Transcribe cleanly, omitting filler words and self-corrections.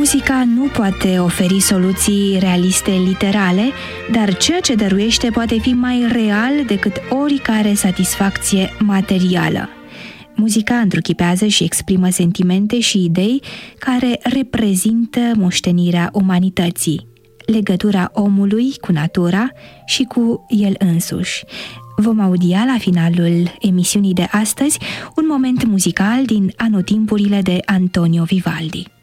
Muzica nu poate oferi soluții realiste literale, dar ceea ce dăruiește poate fi mai real decât oricare satisfacție materială. Muzica întruchipează și exprimă sentimente și idei care reprezintă moștenirea umanității, legătura omului cu natura și cu el însuși. Vom audia la finalul emisiunii de astăzi un moment muzical din Anotimpurile de Antonio Vivaldi.